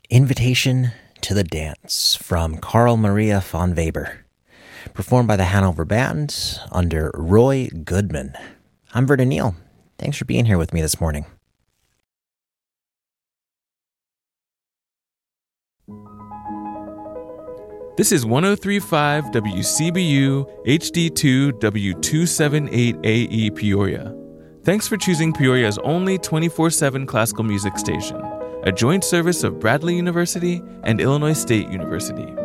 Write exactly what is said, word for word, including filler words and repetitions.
Invitation to the Dance from Carl Maria von Weber, performed by the Hanover Band under Roy Goodman. I'm Vernon Neal. Thanks for being here with me this morning. This is one oh three point five W C B U H D two W two seventy-eight A E Peoria. Thanks for choosing Peoria's only twenty-four seven classical music station, a joint service of Bradley University and Illinois State University.